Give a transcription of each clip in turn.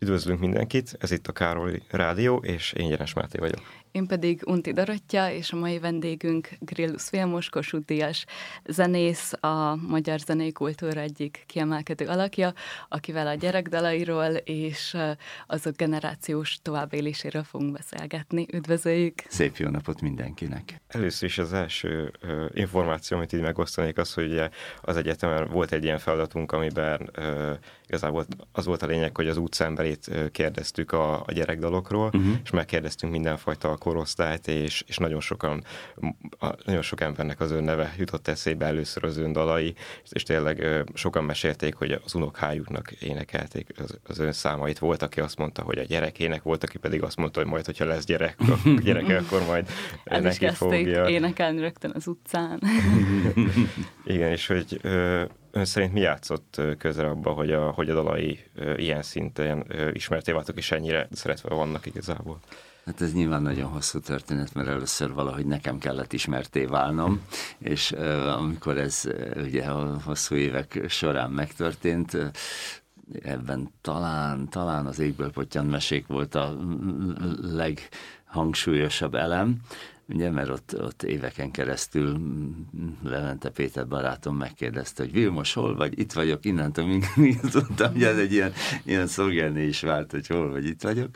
Üdvözlünk mindenkit, ez itt a Károly Rádió, és én Jeles Máté vagyok. Én pedig Unti Dorottya, és a mai vendégünk Gryllus Vilmos, Kossuth Díjas zenész, a magyar zenei kultúra egyik kiemelkedő alakja, akivel a gyerekdalairól és azok generációs továbbéléséről fogunk beszélgetni. Üdvözöljük! Szép jó napot mindenkinek! Először is az első információ, amit így megosztanék, az, hogy ugye az egyetemen volt egy ilyen feladatunk, amiben igazából az volt a lényeg, hogy az utcaemberét kérdeztük a gyerekdalokról, és megkérdeztünk mindenfajta korosztályt, és nagyon sok embernek az ön neve jutott eszébe, először az ön dalai, és tényleg sokan mesélték, hogy az unokájuknak énekelték az ön számait. Volt, aki azt mondta, hogy a gyerekének, volt, aki pedig azt mondta, hogy majd, hogyha lesz gyereke, akkor majd el neki fogja énekelni rögtön az utcán. Igen, és hogy ön szerint mi játszott közre abba, hogy a dalai ilyen szinten ismerté váltak, és ennyire szeretve vannak igazából? Hát ez nyilván nagyon hosszú történet, mert először valahogy nekem kellett ismerté válnom, és amikor ez ugye a hosszú évek során megtörtént, ebben talán az Égből pottyant mesék volt a leghangsúlyosabb elem, ugye, mert ott éveken keresztül Levente Péter barátom megkérdezte, hogy Vilmos, hol vagy? Itt vagyok, innentől mindig tudtam, hogy ez egy ilyen szlogenné is vált, hogy hol vagy, itt vagyok.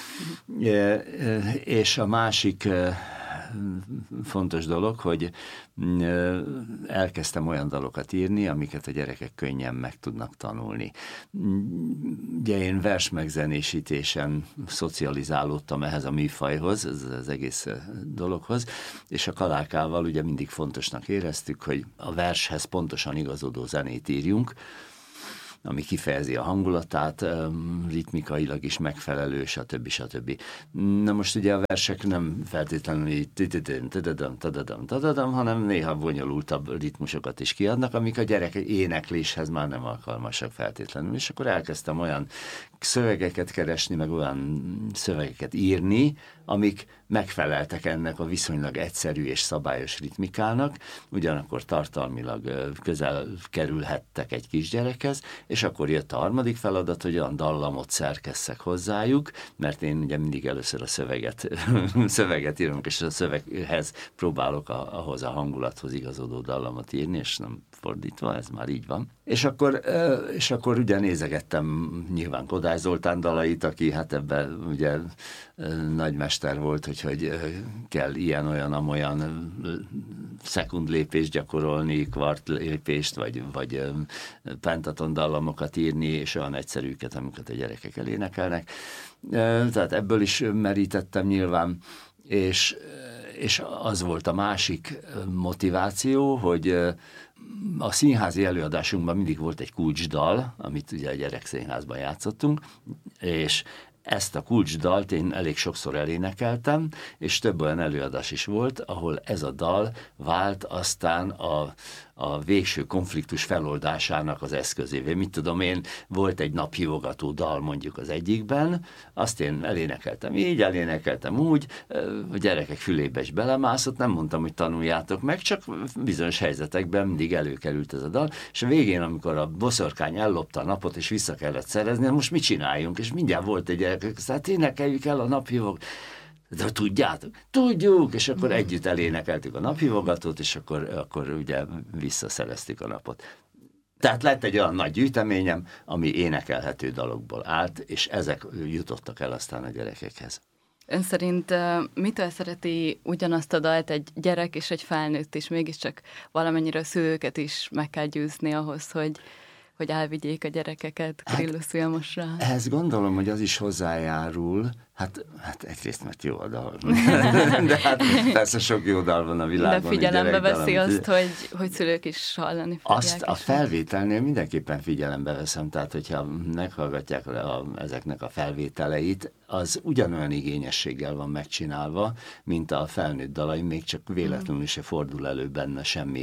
És a másik fontos dolog, hogy elkezdtem olyan dalokat írni, amiket a gyerekek könnyen meg tudnak tanulni. Ugye én versmegzenésítésen szocializálódtam ehhez a műfajhoz, az egész dologhoz, és a Kalákával ugye mindig fontosnak éreztük, hogy a vershez pontosan igazodó zenét írjunk, ami kifejezi a hangulatát, ritmikailag is megfelelő, stb. Na most ugye a versek nem feltétlenül így hanem néha bonyolultabb ritmusokat is kiadnak, amik a gyerek énekléshez már nem alkalmasak feltétlenül. És akkor elkezdtem olyan szövegeket keresni, meg olyan szövegeket írni, amik megfeleltek ennek a viszonylag egyszerű és szabályos ritmikának, ugyanakkor tartalmilag közel kerülhettek egy kisgyerekhez, és akkor jött a harmadik feladat, hogy olyan dallamot szerkesszek hozzájuk, mert én ugye mindig először a szöveget írom, és a szöveghez próbálok ahhoz a hangulathoz igazodó dallamot írni, és nem fordítva, ez már így van. És akkor ugye nézegettem nyilván Kodály Zoltán dalait, aki hát ebben ugye nagymester volt, hogy kell ilyen-olyan-amolyan szekund lépést gyakorolni, kvart lépést, vagy pentaton dallamokat írni, és olyan egyszerűket, amiket a gyerekek elénekelnek. Tehát ebből is merítettem nyilván, és az volt a másik motiváció, hogy a színházi előadásunkban mindig volt egy kulcsdal, amit ugye a gyerekszínházban játszottunk, és ezt a kulcsdalt én elég sokszor elénekeltem, és több olyan előadás is volt, ahol ez a dal vált aztán a végső konfliktus feloldásának az eszközévé. Mit tudom én, volt egy naphívogató dal mondjuk az egyikben, azt én elénekeltem így, elénekeltem úgy, a gyerekek fülébe is belemászott, nem mondtam, hogy tanuljátok meg, csak bizonyos helyzetekben mindig előkerült ez a dal, és a végén, amikor a boszorkány ellopta a napot, és vissza kellett szerezni, most mit csináljunk? És mindjárt volt egy gyerek, hát énekeljük el a naphívók. De tudjátok? Tudjuk! És akkor együtt elénekeltük a naphívogatót, és akkor ugye visszaszereztük a napot. Tehát lett egy olyan nagy gyűjteményem, ami énekelhető dalokból állt, és ezek jutottak el aztán a gyerekekhez. Ön szerint mitől szereti ugyanazt a dalt egy gyerek és egy felnőtt is? Mégiscsak valamennyire a szülőket is meg kell győzni ahhoz, hogy elvigyék a gyerekeket Gryllus Vilmosra. Ehhez gondolom, hogy az is hozzájárul, hát egyrészt, mert jó a dal. De hát persze sok jó dal van a világon. De figyelembe veszi azt, hogy szülők is hallani fogják. Azt a felvételnél mindenképpen figyelembe veszem, tehát hogyha meghallgatják ezeknek a felvételeit, az ugyanolyan igényességgel van megcsinálva, mint a felnőtt dalaim, még csak véletlenül se fordul elő benne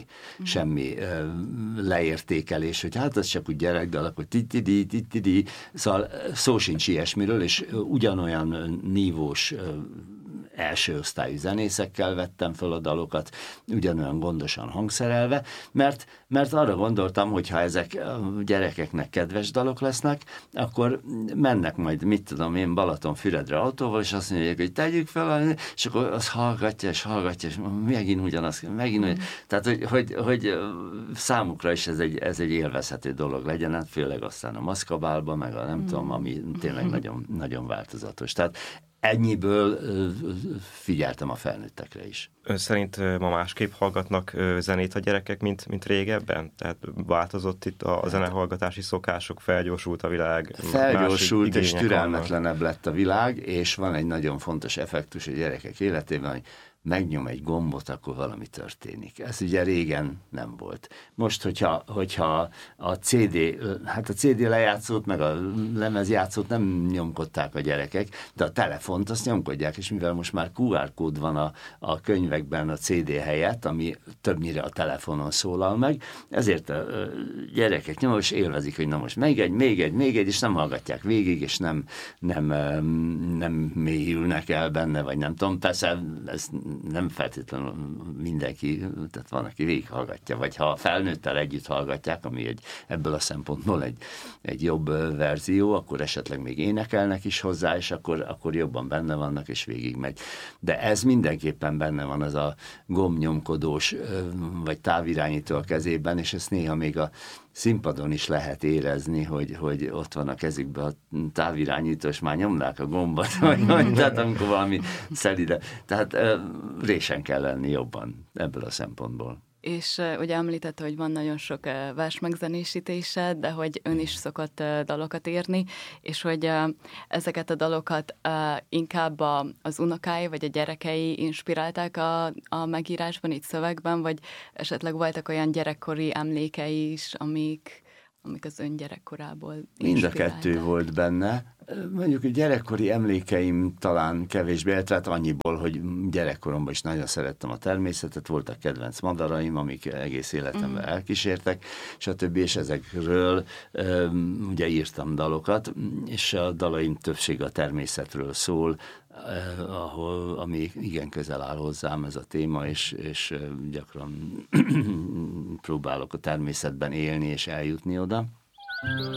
semmi leértékelés, hogy hát az csak úgy gyerekdalak, hogy ti-ti-di, szóval szó sincs ilyesmiről, és ugyanolyan nívós első osztályú zenészekkel vettem föl a dalokat, ugyanolyan gondosan hangszerelve, mert arra gondoltam, hogy ha ezek a gyerekeknek kedves dalok lesznek, akkor mennek majd, mit tudom én, Balatonfüredre autóval, és azt mondják, hogy tegyük fel, és akkor az hallgatja, és megint ugyanaz, tehát, hogy számukra is ez egy élvezhető dolog legyen, hát főleg aztán a Maszkabálba, meg a nem tudom, ami tényleg nagyon, nagyon változatos. Tehát ennyiből figyeltem a felnőttekre is. Ön szerint ma másképp hallgatnak zenét a gyerekek, mint régebben? Tehát változott itt a zenehallgatási szokások, felgyorsult a világ? Felgyorsult és türelmetlenebb lett a világ, és van egy nagyon fontos effektus a gyerekek életében, hogy megnyom egy gombot, akkor valami történik. Ez ugye régen nem volt. Most, hogyha a CD lejátszót, meg a lemezjátszót nem nyomkodták a gyerekek, de a telefont azt nyomkodják, és mivel most már QR kód van a könyvekben a CD helyett, ami többnyire a telefonon szólal meg, ezért a gyerekek nyomok, és élvezik, hogy na most még egy, és nem hallgatják végig, és nem mélyülnek el benne, vagy nem tudom, persze ez nem feltétlenül mindenki, tehát van, aki végighallgatja, vagy ha felnőttel együtt hallgatják, ami ebből a szempontból egy jobb verzió, akkor esetleg még énekelnek is hozzá, és akkor jobban benne vannak, és végigmegy. De ez mindenképpen benne van, az a gombnyomkodós, vagy távirányító a kezében, és ezt néha még a színpadon is lehet érezni, hogy ott van a kezükben a távirányító, és már nyomnák a gombot, tehát amikor valami szelide. Tehát résen kell lenni jobban ebből a szempontból. És ugye említette, hogy van nagyon sok vers megzenésítése, de hogy ön is szokott dalokat írni, és hogy ezeket a dalokat inkább az unokái vagy a gyerekei inspirálták a megírásban, itt szövegben, vagy esetleg voltak olyan gyerekkori emlékei is, amik az ön gyerekkorából inspirálták? Mind a kettő volt benne. Mondjuk a gyerekkori emlékeim talán kevésbé, tehát annyiból, hogy gyerekkoromban is nagyon szerettem a természetet, voltak kedvenc madaraim, amik egész életemben elkísértek, stb. És ezekről ugye írtam dalokat, és a dalaim többsége a természetről szól, ami igen közel áll hozzám ez a téma, és gyakran próbálok a természetben élni és eljutni oda.